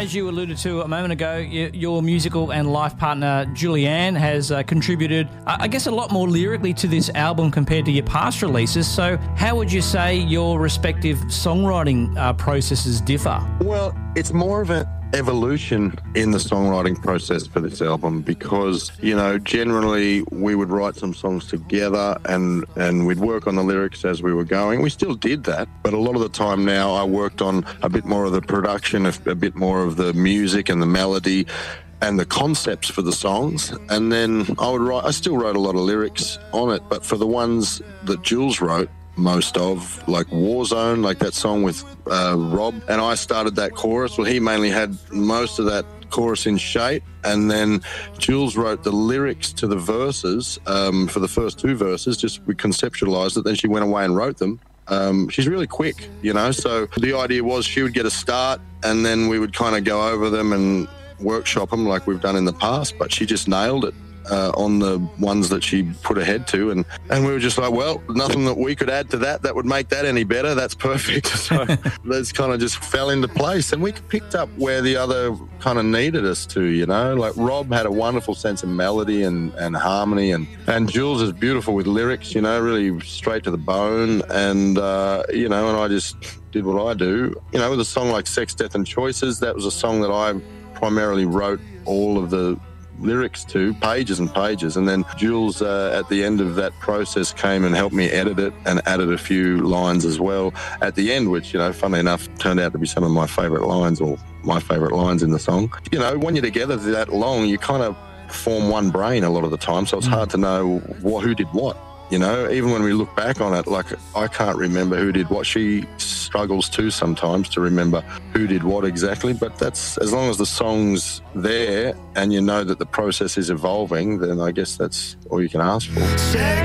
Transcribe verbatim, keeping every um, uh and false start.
as you alluded to a moment ago, your musical and life partner Julianne has uh, contributed, I guess, a lot more lyrically to this album compared to your past releases. So how would you say your respective songwriting uh, processes differ? Well, it's more of an evolution in the songwriting process for this album because, you know, generally we would write some songs together and, and we'd work on the lyrics as we were going. We still did that, but a lot of the time now I worked on a bit more of the production, a, a bit more of the music and the melody and the concepts for the songs. And then I would write, I still wrote a lot of lyrics on it, but for the ones that Jules wrote, most of, like Warzone, like that song with uh, Rob, and I started that chorus. Well, he mainly had most of that chorus in shape, and then Jules wrote the lyrics to the verses um, for the first two verses. Just we conceptualized it, then she went away and wrote them. Um, she's really quick, you know, so the idea was she would get a start and then we would kind of go over them and workshop them like we've done in the past, but she just nailed it. Uh, on the ones that she put ahead to, and, and we were just like, well, nothing that we could add to that that would make that any better. That's perfect. So that's kind of just fell into place, and we picked up where the other kind of needed us to, you know, like Rob had a wonderful sense of melody and, and harmony, and, and Jules is beautiful with lyrics, you know, really straight to the bone, and, uh, you know, and I just did what I do. You know, with a song like Sex, Death and Choices, that was a song that I primarily wrote all of the lyrics to, pages and pages, and then Jules uh, at the end of that process came and helped me edit it and added a few lines as well at the end, which, you know, funnily enough turned out to be some of my favourite lines, or my favourite lines in the song. You know, when you're together that long, you kind of form one brain a lot of the time, so it's hard to know what, who did what. You know, even when we look back on it, like, I can't remember who did what. She struggles too sometimes to remember who did what exactly, but that's, as long as the song's there and you know that the process is evolving, then I guess that's all you can ask for.